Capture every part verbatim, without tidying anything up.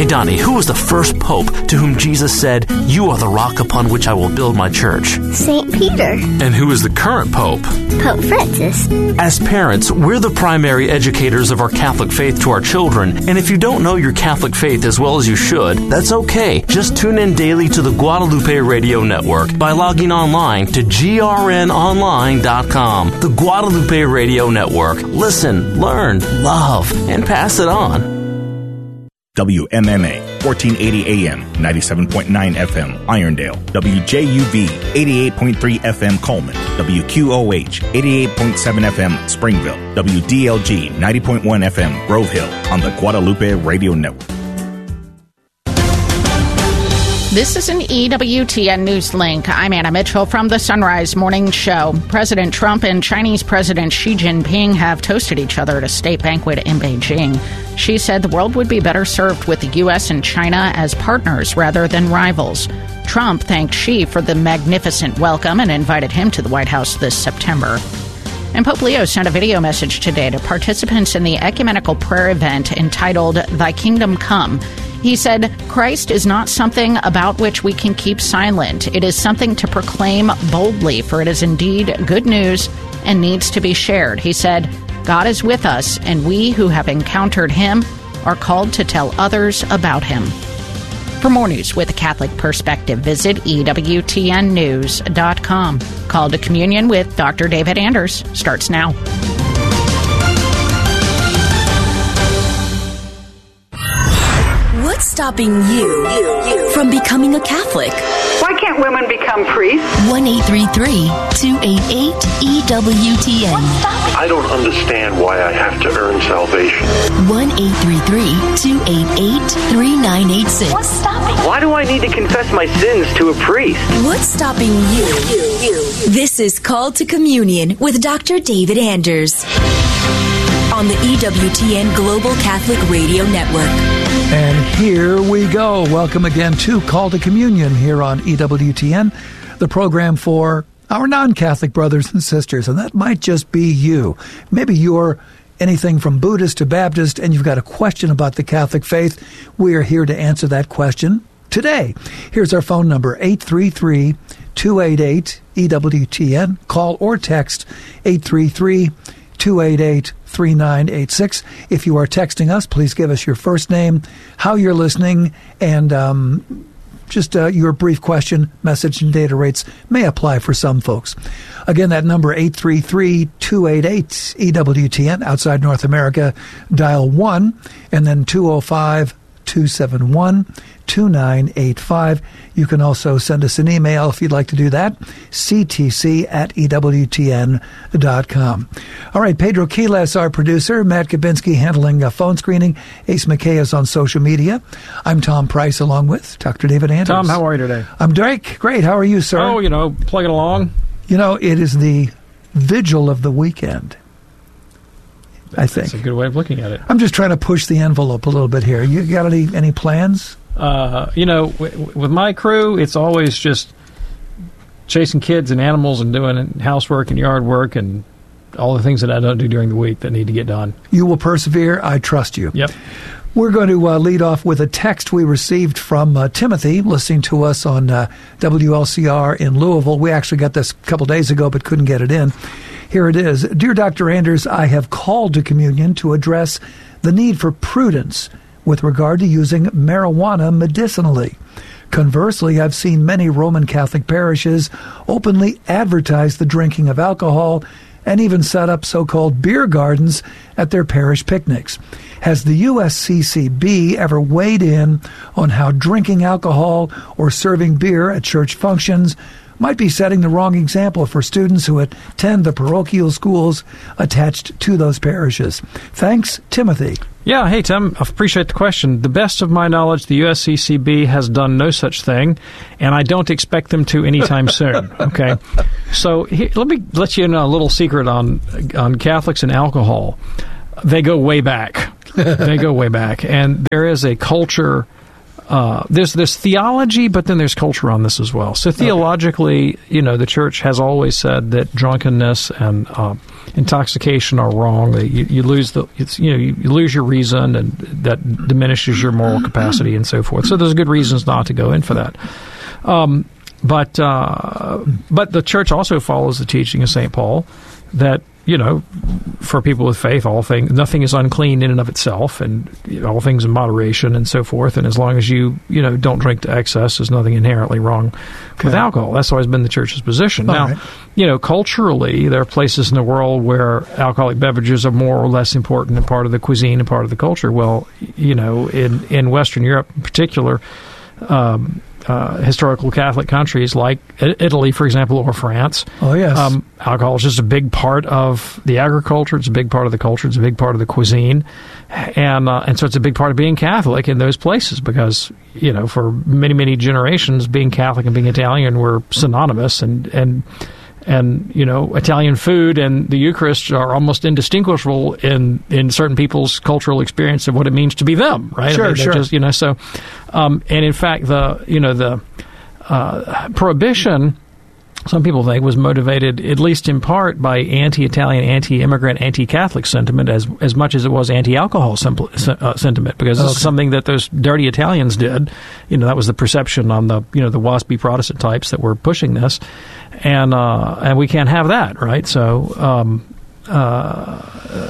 Donnie, who was the first pope to whom Jesus said, "You are the rock upon which I will build my church"? Saint Peter. And who is the current pope? Pope Francis. As parents, we're the primary educators of our Catholic faith to our children, and if you don't know your Catholic faith as well as you should, that's okay. Just tune in daily to the Guadalupe Radio Network by logging online to G R N online dot com. The Guadalupe Radio Network. Listen, learn, love, and pass it on. W M M A, fourteen eighty A M, ninety-seven point nine F M, Irondale. W J U V, eighty-eight point three F M, Coleman. W Q O H, eighty-eight point seven F M, Springville. W D L G, ninety point one F M, Grove Hill, on the Guadalupe Radio Network. This is an E W T N News Link. I'm Anna Mitchell from the Sunrise Morning Show. President Trump and Chinese President Xi Jinping have toasted each other at a state banquet in Beijing. Xi said the world would be better served with the U S and China as partners rather than rivals. Trump thanked Xi for the magnificent welcome and invited him to the White House this September. And Pope Leo sent a video message today to participants in the ecumenical prayer event entitled Thy Kingdom Come. He said, Christ is not something about which we can keep silent. It is something to proclaim boldly, for it is indeed good news and needs to be shared. He said, God is with us, and we who have encountered him are called to tell others about him. For more news with a Catholic perspective, visit E W T N news dot com. Call to Communion with Doctor David Anders starts now. What's stopping you, you, you from becoming a Catholic? Why can't women become priests? one eight three three, two eight eight, E W T N. I don't understand why I have to earn salvation. one eight three three, two eight eight, three nine eight six. What's stopping? Why do I need to confess my sins to a priest? What's stopping you? you, you. This is Called to Communion with Doctor David Anders on the E W T N Global Catholic Radio Network. And here we go. Welcome again to Call to Communion here on E W T N, the program for our non-Catholic brothers and sisters. And that might just be you. Maybe you're anything from Buddhist to Baptist, and you've got a question about the Catholic faith. We are here to answer that question today. Here's our phone number, eight three three, two eight eight, E W T N. Call or text eight three three, two eight eight, three nine eight six. If you are texting us, please give us your first name, how you're listening, and um, just uh, your brief question. Message and data rates may apply for some folks. Again, that number, eight three three, two eight eight, E W T N. Outside North America, dial one, and then two oh five, two seven one, two nine eight five. You can also send us an email if you'd like to do that, c t c at e w t n dot com. All right, Pedro Quiles, our producer, Matt Kabinski handling uh, phone screening, Ace McKay is on social media. I'm Tom Price along with Doctor David Anders. Tom, how are you today? I'm Drake. Great. How are you, sir? Oh, you know, plugging along. You know, it is the vigil of the weekend. I think. That's a good way of looking at it. I'm just trying to push the envelope a little bit here. You got any any plans? Uh, you know, w- with my crew, it's always just chasing kids and animals and doing housework and yard work and all the things that I don't do during the week that need to get done. You will persevere. I trust you. Yep. We're going to uh, lead off with a text we received from uh, Timothy, listening to us on uh, W L C R in Louisville. We actually got this a couple days ago, but couldn't get it in. Here it is. Dear Doctor Anders, I have called to communion to address the need for prudence with regard to using marijuana medicinally. Conversely, I've seen many Roman Catholic parishes openly advertise the drinking of alcohol and even set up so-called beer gardens at their parish picnics. Has the U S C C B ever weighed in on how drinking alcohol or serving beer at church functions might be setting the wrong example for students who attend the parochial schools attached to those parishes? Thanks, Timothy. Yeah, hey, Tim, I appreciate the question. The best of my knowledge, the U S C C B has done no such thing, and I don't expect them to anytime soon, okay? So here, let me let you know a little secret on on Catholics and alcohol. They go way back. They go way back. And there is a culture Uh, there's there's theology, but then there's culture on this as well. So theologically, okay. you know, the church has always said that drunkenness and uh, intoxication are wrong. That you, you lose the it's, you know you, you lose your reason, and that diminishes your moral capacity and so forth. So there's good reasons not to go in for that. Um, but uh, but the church also follows the teaching of Saint Paul that, you know, for people with faith, all things, nothing is unclean in and of itself, and you know, all things in moderation and so forth. And as long as you, you know, don't drink to excess, there's nothing inherently wrong okay. with alcohol. That's always been the church's position. All now, right. you know, culturally, there are places in the world where alcoholic beverages are more or less important and part of the cuisine and part of the culture. Well, you know, in, in Western Europe in particular, um, Uh, historical Catholic countries like Italy, for example, or France. Oh, yes. Um, alcohol is just a big part of the agriculture. It's a big part of the culture. It's a big part of the cuisine. And uh, and so it's a big part of being Catholic in those places because, you know, for many, many generations, being Catholic and being Italian were synonymous. And, and, and you know, Italian food and the Eucharist are almost indistinguishable in, in certain people's cultural experience of what it means to be them, right? Sure, I mean, sure. Just, you know, so, um, and in fact, the, you know, the uh, prohibition, some people think, was motivated at least in part by anti-Italian, anti-immigrant, anti-Catholic sentiment as as much as it was anti-alcohol simple, uh, sentiment, because this okay. is something that those dirty Italians did. You know, that was the perception on the, you know, the waspy Protestant types that were pushing this. And uh, and we can't have that, right? So um, uh,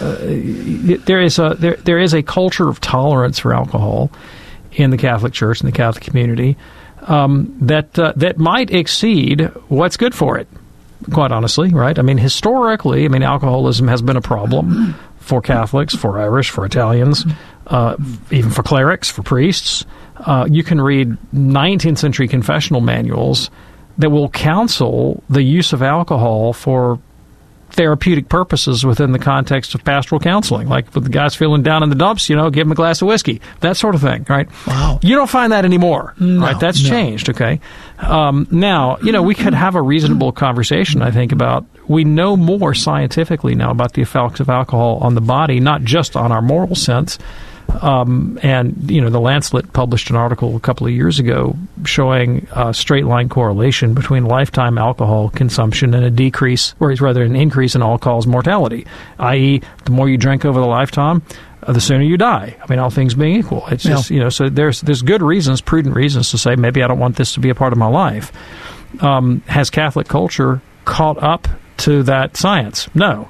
there is a there there is a culture of tolerance for alcohol in the Catholic Church and the Catholic community um, that uh, that might exceed what's good for it. Quite honestly, right? I mean, historically, I mean, alcoholism has been a problem for Catholics, for Irish, for Italians, uh, even for clerics, for priests. Uh, you can read nineteenth century confessional manuals that will counsel the use of alcohol for therapeutic purposes within the context of pastoral counseling. Like if the guy's feeling down in the dumps, you know, give him a glass of whiskey, that sort of thing, right? Wow. You don't find that anymore, no, right? That's no. changed, okay? Um, now, you know, we could have a reasonable conversation, I think, about, we know more scientifically now about the effects of alcohol on the body, not just on our moral sense. Um, and, you know, the Lancet published an article a couple of years ago showing a straight-line correlation between lifetime alcohol consumption and a decrease, or rather an increase in all-cause mortality, that is, the more you drink over the lifetime, uh, the sooner you die. I mean, all things being equal. It's yeah. just, you know, so there's there's good reasons, prudent reasons to say, maybe I don't want this to be a part of my life. Um, has Catholic culture caught up to that science? No.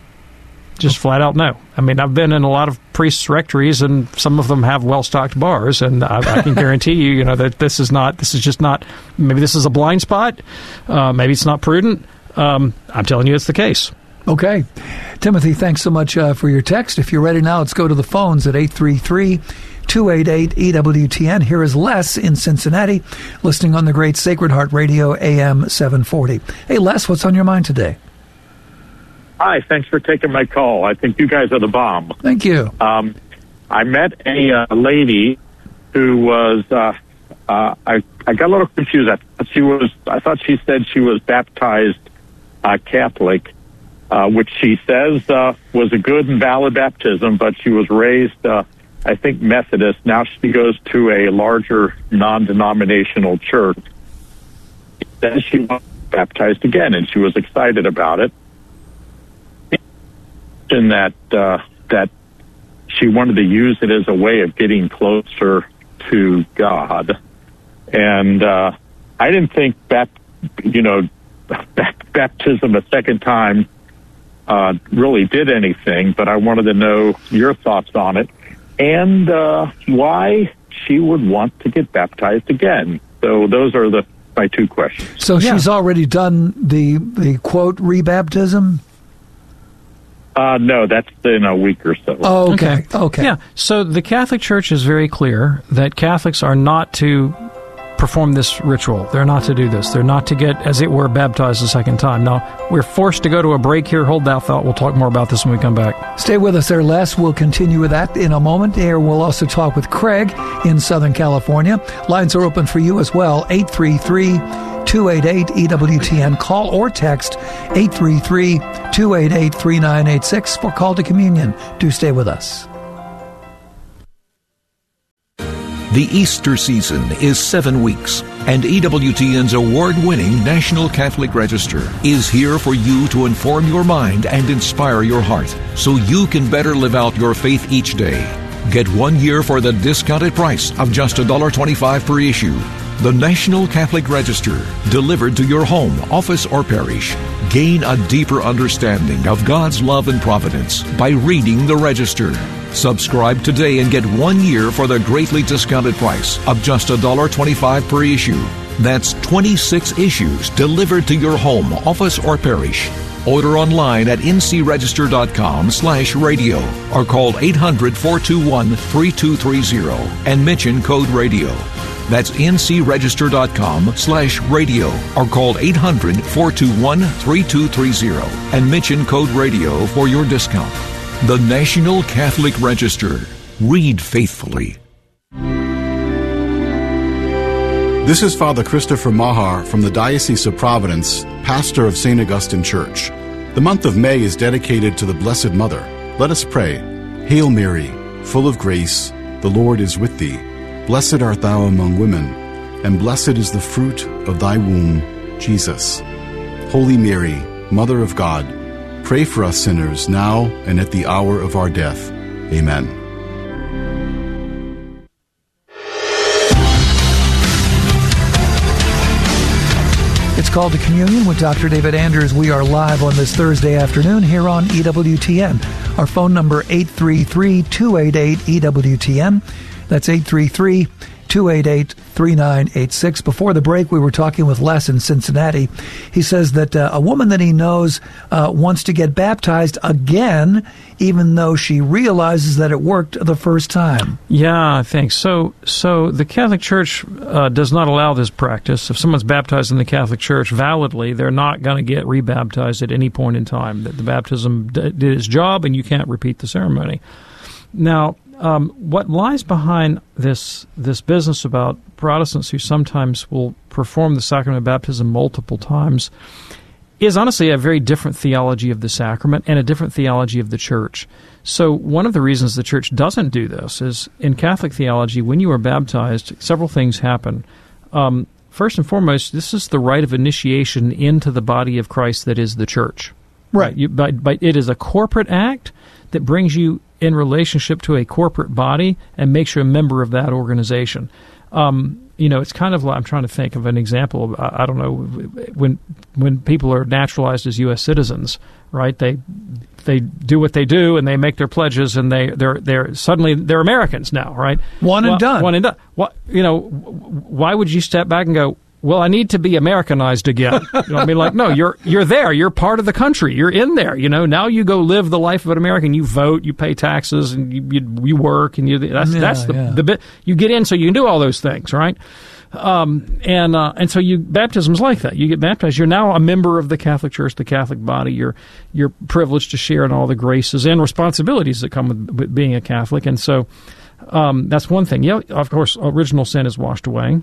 Just flat out no. I mean, I've been in a lot of priests' rectories, and some of them have well-stocked bars, and I, I can guarantee you, you know, that this is not, this is just not, maybe this is a blind spot, uh, maybe it's not prudent. Um, I'm telling you it's the case. Okay. Timothy, thanks so much uh, for your text. If you're ready now, let's go to the phones at eight three three, two eight eight, E W T N. Here is Les in Cincinnati, listening on the great Sacred Heart Radio, A M seven forty. Hey, Les, what's on your mind today? Hi, thanks for taking my call. I think you guys are the bomb. Thank you. Um, I met a uh, lady who was, uh, uh, I, I got a little confused. I thought she was, I thought she said she was baptized uh, Catholic, uh, which she says uh, was a good and valid baptism, but she was raised, uh, I think, Methodist. Now she goes to a larger non-denominational church. Then she was baptized again, and she was excited about it. In that uh, that she wanted to use it as a way of getting closer to God, and uh, I didn't think that, you know, baptism a second time uh, really did anything. But I wanted to know your thoughts on it and uh, why she would want to get baptized again. So those are the my two questions. So yeah. She's already done the the quote rebaptism. Uh, no, that's in a week or so. Oh, okay. okay. Okay. Yeah. So the Catholic Church is very clear that Catholics are not to perform this ritual. They're not to do this. They're not to get, as it were, baptized a second time. Now, we're forced to go to a break here. Hold that thought. We'll talk more about this when we come back. Stay with us there, Les. We'll continue with that in a moment. Here, we'll also talk with Craig in Southern California. Lines are open for you as well. eight three three, two eight eight, E W T N. Call or text eight three three, two eight eight, three nine eight six for Call to Communion. Do stay with us. The Easter season is seven weeks, and E W T N's award-winning National Catholic Register is here for you to inform your mind and inspire your heart so you can better live out your faith each day. Get one year for the discounted price of just one dollar and twenty-five cents per issue. The National Catholic Register, delivered to your home, office, or parish. Gain a deeper understanding of God's love and providence by reading the Register. Subscribe today and get one year for the greatly discounted price of just one dollar and twenty-five cents per issue. That's twenty-six issues delivered to your home, office, or parish. Order online at ncregister.com slash radio or call eight hundred, four two one, three two three zero and mention code radio. That's ncregister.com slash radio or call eight hundred, four two one, three two three zero and mention code radio for your discount. The National Catholic Register. Read faithfully. This is Father Christopher Mahar from the Diocese of Providence, pastor of Saint Augustine Church. The month of May is dedicated to the Blessed Mother. Let us pray. Hail Mary, full of grace, the Lord is with thee. Blessed art thou among women, and blessed is the fruit of thy womb, Jesus. Holy Mary, Mother of God, pray for us sinners now and at the hour of our death. Amen. It's Called to Communion with Doctor David Anders. We are live on this Thursday afternoon here on E W T N. Our phone number eight three three, two eight eight, E W T N. That's eight three three, two eight eight, three nine eight six. Before the break, we were talking with Les in Cincinnati. He says that uh, a woman that he knows uh, wants to get baptized again, even though she realizes that it worked the first time. Yeah, thanks. So, so the Catholic Church uh, does not allow this practice. If someone's baptized in the Catholic Church validly, they're not going to get rebaptized at any point in time. That the baptism d- did its job, and you can't repeat the ceremony. Now, Um, what lies behind this this business about Protestants who sometimes will perform the sacrament of baptism multiple times is honestly a very different theology of the sacrament and a different theology of the Church. So one of the reasons the Church doesn't do this is in Catholic theology, when you are baptized, several things happen. Um, first and foremost, this is the rite of initiation into the body of Christ that is the Church. Right. You, but, but it is a corporate act that brings you in relationship to a corporate body and makes you a member of that organization. Um, you know, it's kind of like, I'm trying to think of an example. I, I don't know, when when people are naturalized as U S citizens, right? They they do what they do and they make their pledges and they they're they're suddenly they're Americans now, right? One and well, done. One and done. What, you know, why would you step back and go, well, I need to be Americanized again? You know what I mean? Like, no, you're you're there. You're part of the country. You're in there. You know, now you go live the life of an American. You vote, you pay taxes, and you you, you work, and you that's yeah, that's the yeah. the bit you get in, so you can do all those things, right? Um, and uh, and so you baptism's like that. You get baptized. You're now a member of the Catholic Church, the Catholic body. You're you're privileged to share in all the graces and responsibilities that come with, with being a Catholic. And so um, that's one thing. Yeah, of course, original sin is washed away.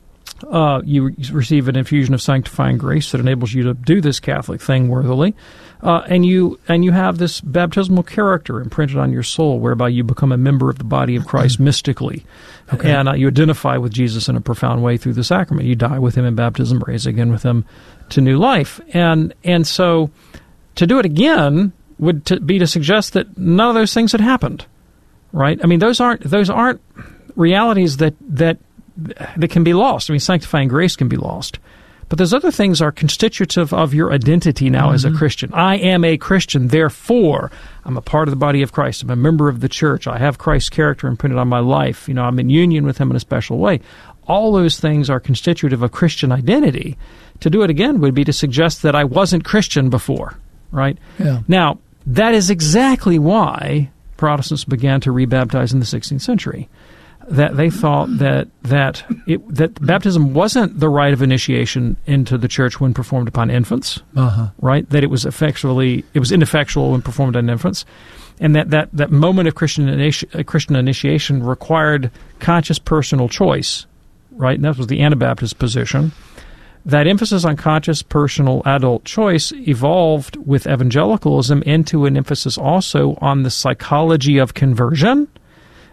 Uh, you receive an infusion of sanctifying grace that enables you to do this Catholic thing worthily, uh, and you and you have this baptismal character imprinted on your soul, whereby you become a member of the body of Christ mystically, okay. and uh, you identify with Jesus in a profound way through the sacrament. You die with him in baptism, raise again with him to new life, and and so to do it again would to be to suggest that none of those things had happened, right? I mean, those aren't those aren't realities that that. that can be lost. I mean, sanctifying grace can be lost. But those other things are constitutive of your identity now mm-hmm. as a Christian. I am a Christian, therefore I'm a part of the body of Christ. I'm a member of the church. I have Christ's character imprinted on my life. You know, I'm in union with him in a special way. All those things are constitutive of Christian identity. To do it again would be to suggest that I wasn't Christian before, right? Yeah. Now, that is exactly why Protestants began to rebaptize in the sixteenth century. That they thought that that it, that baptism wasn't the rite of initiation into the church when performed upon infants, uh-huh. right? That it was effectually it was ineffectual when performed on infants, and that, that, that moment of Christian initi- Christian initiation required conscious personal choice, right? And that was the Anabaptist position. That emphasis on conscious personal adult choice evolved with evangelicalism into an emphasis also on the psychology of conversion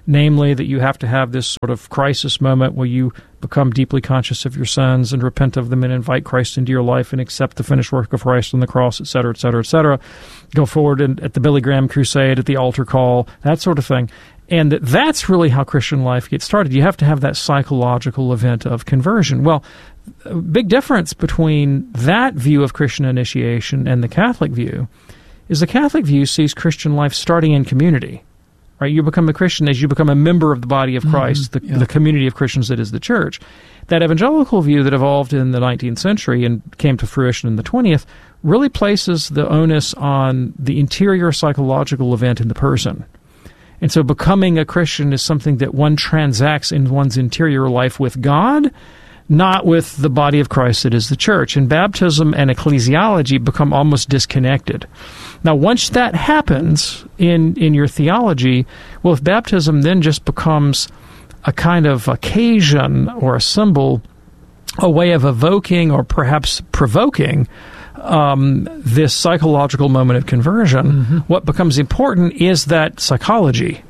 namely that you have to have this sort of crisis moment where you become deeply conscious of your sins and repent of them and invite Christ into your life and accept the finished work of Christ on the cross, et cetera, et cetera, et cetera. Go forward and, at the Billy Graham crusade, at the altar call, that sort of thing. And that's really how Christian life gets started. You have to have that psychological event of conversion. Well, a big difference between that view of Christian initiation and the Catholic view is the Catholic view sees Christian life starting in community. Right? You become a Christian as you become a member of the body of Christ, mm-hmm. the, yeah. the community of Christians that is the church. That evangelical view that evolved in the nineteenth century and came to fruition in the twentieth really places the onus on the interior psychological event in the person. And so becoming a Christian is something that one transacts in one's interior life with God, not with the body of Christ that is the church. And baptism and ecclesiology become almost disconnected. Now, once that happens in, in your theology, well, if baptism then just becomes a kind of occasion or a symbol, a way of evoking or perhaps provoking um, this psychological moment of conversion, mm-hmm. what becomes important is that psychology.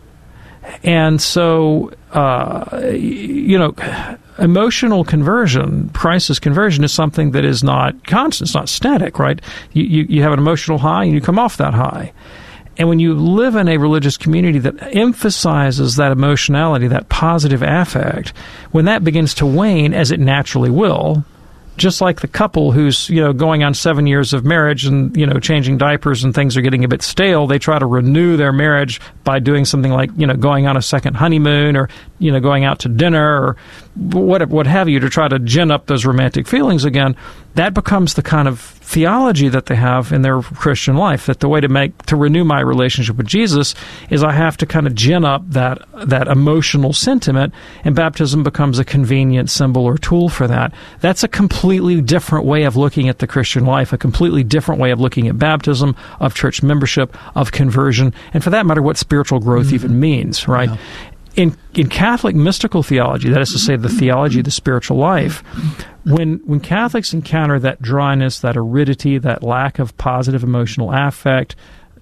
And so, uh, you know, emotional conversion, crisis conversion, is something that is not constant. It's not static, right? You, you, you have an emotional high and you come off that high. And when you live in a religious community that emphasizes that emotionality, that positive affect, when that begins to wane, as it naturally will, just like the couple who's, you know, going on seven years of marriage and, you know, changing diapers and things are getting a bit stale, they try to renew their marriage by doing something like, you know, going on a second honeymoon or, you know, going out to dinner or what, what have you to try to gin up those romantic feelings again. That becomes the kind of theology that they have in their Christian life, that the way to make to renew my relationship with Jesus is I have to kind of gin up that that emotional sentiment, and baptism becomes a convenient symbol or tool for that. That's a completely different way of looking at the Christian life, a completely different way of looking at baptism, of church membership, of conversion, and for that matter, what spiritual growth mm-hmm. even means, right? Yeah. In in Catholic mystical theology, that is to say the theology of the spiritual life, when when Catholics encounter that dryness, that aridity, that lack of positive emotional affect,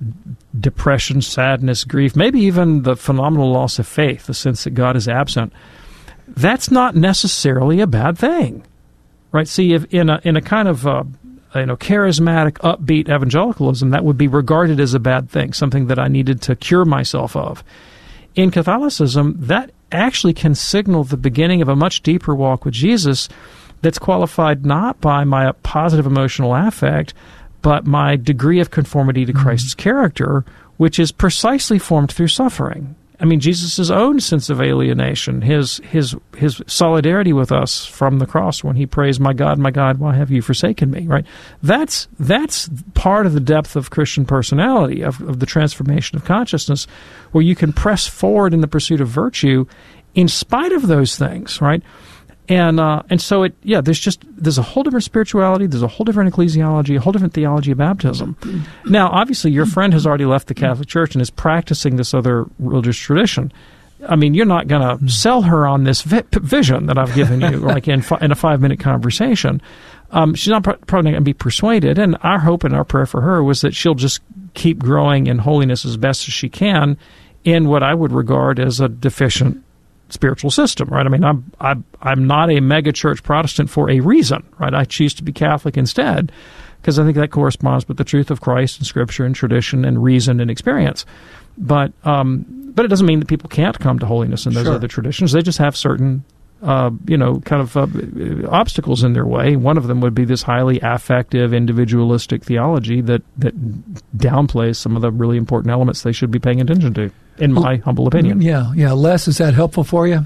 depression, sadness, grief, maybe even the phenomenal loss of faith, the sense that God is absent, that's not necessarily a bad thing, right? See, if in a in a kind of uh, you know charismatic, upbeat evangelicalism, that would be regarded as a bad thing, something that I needed to cure myself of. In Catholicism, that actually can signal the beginning of a much deeper walk with Jesus that's qualified not by my positive emotional affect, but my degree of conformity to Christ's mm-hmm. character, which is precisely formed through suffering. I mean, Jesus' own sense of alienation, his his his solidarity with us from the cross when he prays, "My God, my God, why have you forsaken me?" Right? That's that's part of the depth of Christian personality, of, of the transformation of consciousness, where you can press forward in the pursuit of virtue in spite of those things, right? And uh, and so it yeah, there's just there's a whole different spirituality, there's a whole different ecclesiology, a whole different theology of baptism. Now, obviously, your friend has already left the Catholic Church and is practicing this other religious tradition. I mean, you're not going to sell her on this vi- vision that I've given you, like in fi- in a five minute conversation. Um, she's not pr- probably going to be persuaded. And our hope and our prayer for her was that she'll just keep growing in holiness as best as she can in what I would regard as a deficient spiritual system, right? I mean, I'm I'm I'm not a megachurch Protestant for a reason, right? I choose to be Catholic instead because I think that corresponds with the truth of Christ and Scripture and tradition and reason and experience. But um, but it doesn't mean that people can't come to holiness in those sure. other traditions. They just have certain, uh, you know, kind of uh, obstacles in their way. One of them would be this highly affective, individualistic theology that that downplays some of the really important elements they should be paying attention to, in my humble opinion. Yeah, yeah. Les, is that helpful for you?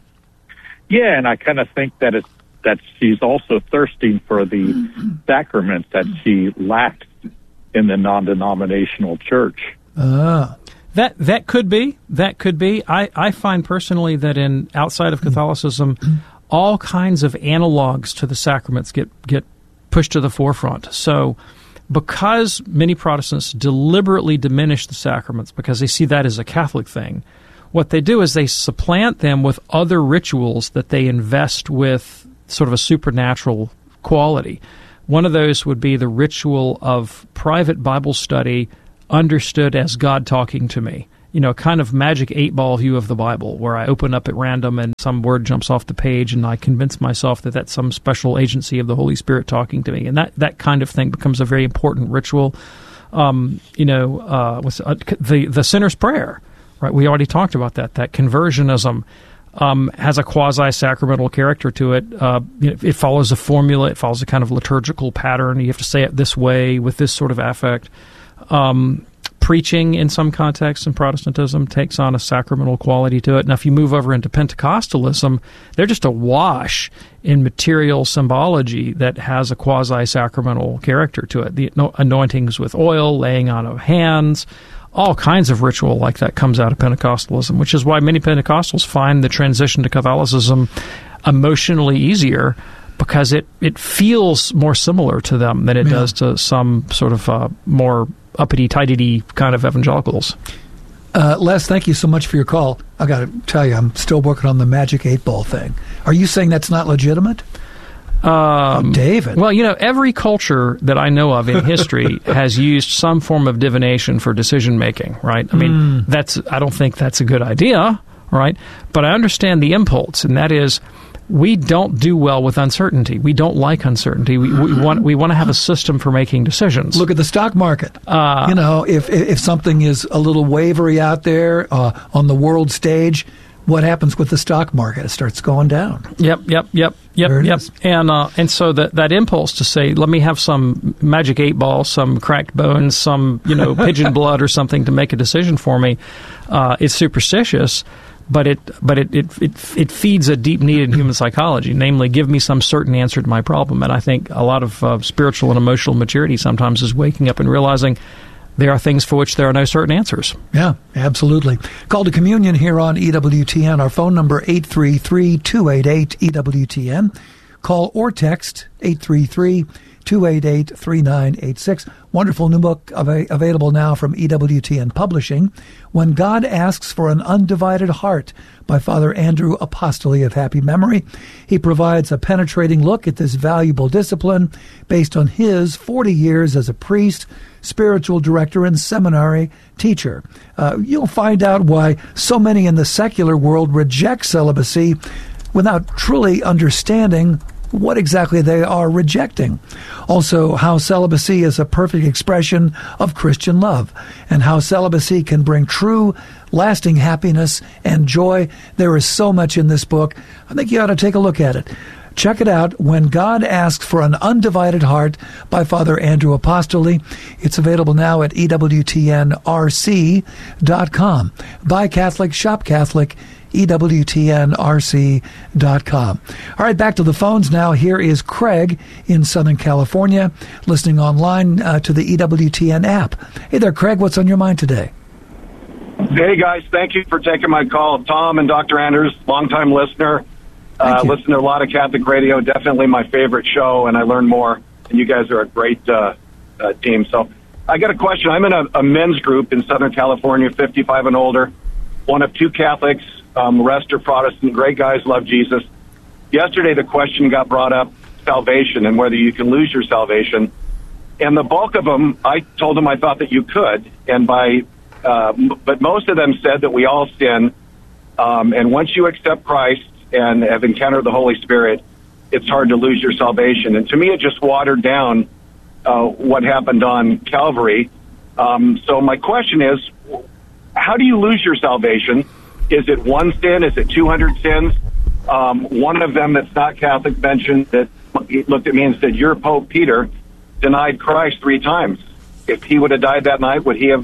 Yeah, and I kind of think that it's that she's also thirsting for the sacraments that she lacked in the non-denominational church. Ah. That that could be. That could be. I, I find personally that in outside of Catholicism, all kinds of analogs to the sacraments get, get pushed to the forefront. So because many Protestants deliberately diminish the sacraments because they see that as a Catholic thing, what they do is they supplant them with other rituals that they invest with sort of a supernatural quality. One of those would be the ritual of private Bible study understood as God talking to me. you know, kind of magic eight-ball view of the Bible, where I open up at random and some word jumps off the page, and I convince myself that that's some special agency of the Holy Spirit talking to me. And that, that kind of thing becomes a very important ritual. Um, you know, uh, with uh, the the sinner's prayer, right? We already talked about that. That conversionism um, has a quasi-sacramental character to it. Uh, you know, it follows a formula. It follows a kind of liturgical pattern. You have to say it this way with this sort of affect. Um, preaching in some contexts in Protestantism takes on a sacramental quality to it. Now, if you move over into Pentecostalism, they're just awash in material symbology that has a quasi-sacramental character to it. The anointings with oil, laying on of hands, all kinds of ritual like that comes out of Pentecostalism, which is why many Pentecostals find the transition to Catholicism emotionally easier, because it, it feels more similar to them than it yeah. does to some sort of uh, more uppity-tighty kind of evangelicals. Uh, Les, thank you so much for your call. I got to tell you, I'm still working on the magic eight ball thing. Are you saying that's not legitimate? Um, oh, David. Well, you know, every culture that I know of in history has used some form of divination for decision-making, right? I mean, mm. that's. I don't think that's a good idea, right? But I understand the impulse, and that is, we don't do well with uncertainty. We don't like uncertainty. We, we want we want to have a system for making decisions. Look at the stock market. Uh, you know, if if something is a little wavery out there uh, on the world stage, what happens with the stock market? It starts going down. Yep, yep, yep, yep, yep. Is. And uh, and so that that impulse to say, let me have some magic eight ball, some cracked bones, some you know pigeon blood or something to make a decision for me, uh, is superstitious. But it, but it, it, it, it feeds a deep need in human psychology, namely, give me some certain answer to my problem. And I think a lot of uh, spiritual and emotional maturity sometimes is waking up and realizing there are things for which there are no certain answers. Yeah, absolutely. Call to communion here on E W T N. Our phone number, eight three three, two eight eight, E W T N. Call or text eight three three, two eight eight, three nine eight six. Wonderful new book av- available now from E W T N Publishing, When God Asks for an Undivided Heart, by Father Andrew Apostoli of happy memory. He provides a penetrating look at this valuable discipline based on his forty years as a priest, spiritual director, and seminary teacher. Uh, you'll find out why so many in the secular world reject celibacy without truly understanding what exactly they are rejecting. Also, how celibacy is a perfect expression of Christian love, and how celibacy can bring true, lasting happiness and joy. There is so much in this book. I think you ought to take a look at it. Check it out, When God Asks for an Undivided Heart, by Father Andrew Apostoli. It's available now at E W T N R C dot com. Buy Catholic, shop Catholic, E W T N R C dot com. All right, back to the phones now. Here is Craig in Southern California, listening online uh, to the E W T N app. Hey there, Craig. What's on your mind today? Hey, guys. Thank you for taking my call. Tom and Doctor Anders, longtime listener. Uh, listen to a lot of Catholic radio. Definitely my favorite show, and I learn more. And you guys are a great uh, uh, team. So I got a question. I'm in a, a men's group in Southern California, fifty-five and older, one of two Catholics. Um, the rest are Protestant. Great guys, love Jesus. Yesterday, the question got brought up, salvation, and whether you can lose your salvation. And the bulk of them, I told them I thought that you could. And by, uh, m- but most of them said that we all sin. Um, and once you accept Christ and have encountered the Holy Spirit, it's hard to lose your salvation. And to me, it just watered down uh, what happened on Calvary. Um, so my question is, how do you lose your salvation? Is it one sin? Is it two hundred sins? Um, one of them that's not Catholic mentioned that he looked at me and said, "Your Pope Peter denied Christ three times. If he would have died that night, would he have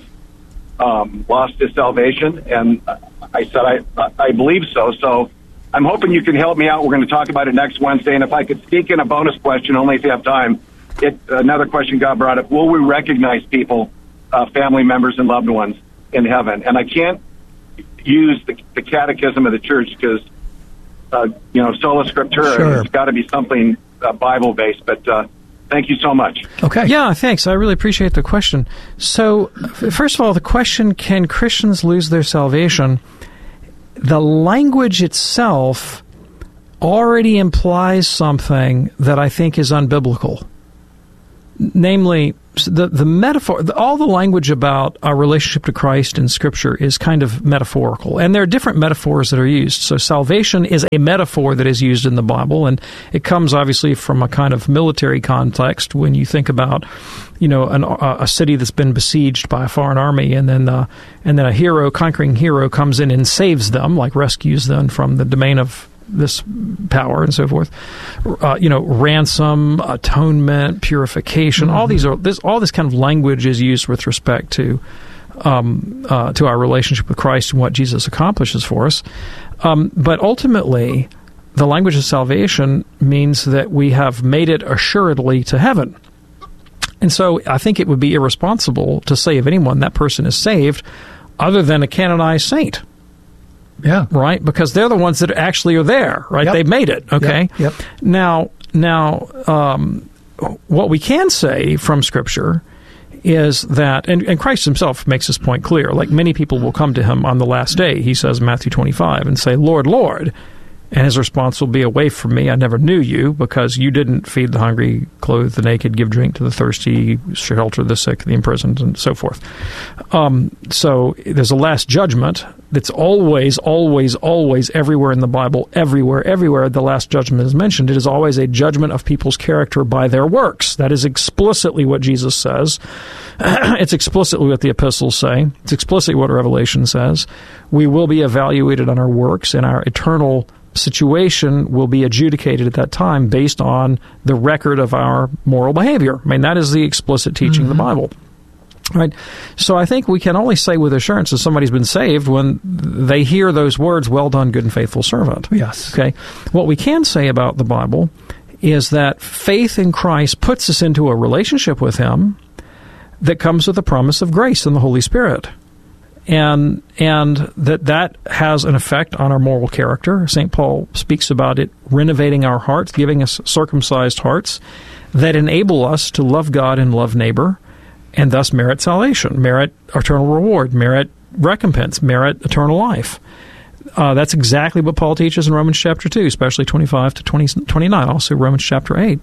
um, lost his salvation?" And I said, I, I believe so. So I'm hoping you can help me out. We're going to talk about it next Wednesday. And if I could sneak in a bonus question, only if you have time, it, another question God brought up, will we recognize people, uh, family members and loved ones in heaven? And I can't use the, the catechism of the church because, uh, you know, sola scriptura, sure. It's got to be something uh, Bible-based. But uh, thank you so much. Okay. Yeah, thanks. I really appreciate the question. So, first of all, the question, can Christians lose their salvation? The language itself already implies something that I think is unbiblical. namely, the the metaphor, all the language about our relationship to Christ in Scripture is kind of metaphorical, and there are different metaphors that are used. So salvation is a metaphor that is used in the Bible, and it comes obviously from a kind of military context when you think about, you know, an, a city that's been besieged by a foreign army, and then uh, and then a hero, conquering hero, comes in and saves them, like rescues them from the domain of this power and so forth. Uh, you know, ransom, atonement, purification. Mm-hmm. All these are this. All this kind of language is used with respect to um, uh, to our relationship with Christ and what Jesus accomplishes for us. Um, but ultimately, the language of salvation means that we have made it assuredly to heaven. And so, I think it would be irresponsible to say of anyone that person is saved, other than a canonized saint. Yeah. Right? Because they're the ones that actually are there, right? Yep. They've made it, okay? Yep. Yep. Now, now um, what we can say from Scripture is that, and, and Christ himself makes this point clear, like many people will come to him on the last day, he says in Matthew twenty-five, and say, Lord, Lord. And his response will be, away from me, I never knew you, because you didn't feed the hungry, clothe the naked, give drink to the thirsty, shelter the sick, the imprisoned, and so forth. Um, so there's a last judgment that's always, always, always everywhere in the Bible, everywhere, everywhere the last judgment is mentioned. It is always a judgment of people's character by their works. That is explicitly what Jesus says. It's explicitly what the epistles say. It's explicitly what Revelation says. We will be evaluated on our works, and our eternal situation will be adjudicated at that time based on the record of our moral behavior. I mean, that is the explicit teaching mm-hmm. of the Bible. Right? So I think we can only say with assurance that somebody's been saved when they hear those words, well done, good and faithful servant. Yes. Okay. What we can say about the Bible is that faith in Christ puts us into a relationship with Him that comes with the promise of grace and the Holy Spirit. And and that that has an effect on our moral character. Saint Paul speaks about it renovating our hearts, giving us circumcised hearts that enable us to love God and love neighbor, and thus merit salvation, merit eternal reward, merit recompense, merit eternal life. Uh, that's exactly what Paul teaches in Romans chapter two, especially twenty-five to twenty, twenty-nine, also Romans chapter eight.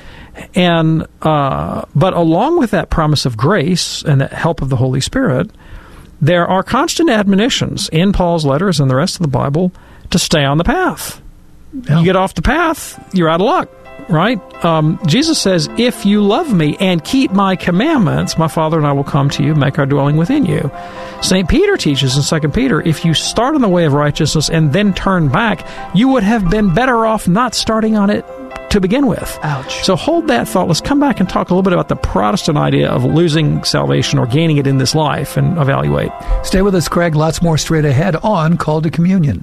And uh, but along with that promise of grace and the help of the Holy Spirit, there are constant admonitions in Paul's letters and the rest of the Bible to stay on the path. Yeah. You get off the path, you're out of luck, right? Um, Jesus says, if you love me and keep my commandments, my Father and I will come to you, make our dwelling within you. Saint Peter teaches in Second Peter, if you start on the way of righteousness and then turn back, you would have been better off not starting on it to begin with. Ouch. So hold that thought. Let's come back and talk a little bit about the Protestant idea of losing salvation or gaining it in this life and evaluate. Stay with us, Craig. Lots more straight ahead on Call to Communion.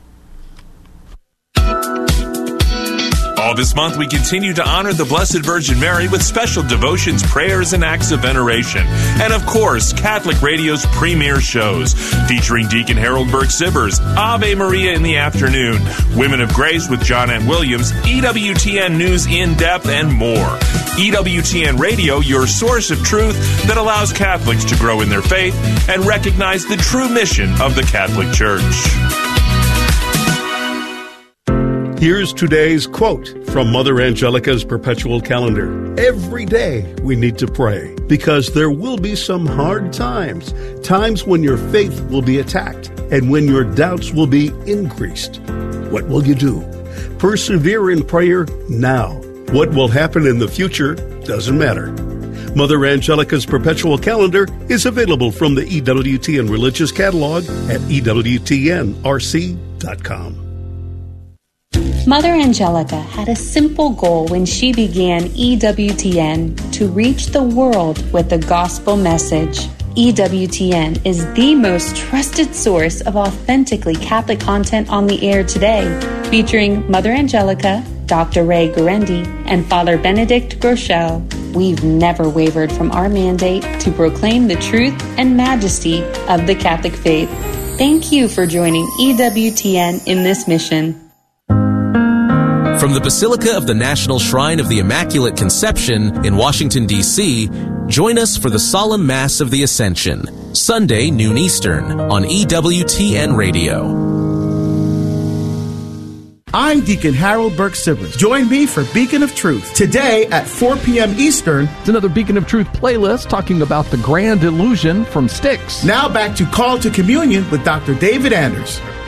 All this month, we continue to honor the Blessed Virgin Mary with special devotions, prayers, and acts of veneration. And of course, Catholic Radio's premier shows, featuring Deacon Harold Burke-Sibbers, Ave Maria in the afternoon, Women of Grace with John Ann Williams, E W T N News in Depth, and more. E W T N Radio, your source of truth that allows Catholics to grow in their faith and recognize the true mission of the Catholic Church. Here's today's quote from Mother Angelica's Perpetual Calendar. Every day we need to pray because there will be some hard times, times when your faith will be attacked and when your doubts will be increased. What will you do? Persevere in prayer now. What will happen in the future doesn't matter. Mother Angelica's Perpetual Calendar is available from the E W T N Religious Catalog at E W T N R C dot com. Mother Angelica had a simple goal when she began E W T N to reach the world with the gospel message. E W T N is the most trusted source of authentically Catholic content on the air today, featuring Mother Angelica, Doctor Ray Guarendi, and Father Benedict Groeschel. We've never wavered from our mandate to proclaim the truth and majesty of the Catholic faith. Thank you for joining E W T N in this mission. From the Basilica of the National Shrine of the Immaculate Conception in Washington, D C, join us for the Solemn Mass of the Ascension, Sunday, noon Eastern, on E W T N Radio. I'm Deacon Harold Burke Sibley. Join me for Beacon of Truth today at four p.m. Eastern. It's another Beacon of Truth playlist talking about the grand illusion from Styx. Now back to Call to Communion with Doctor David Anders.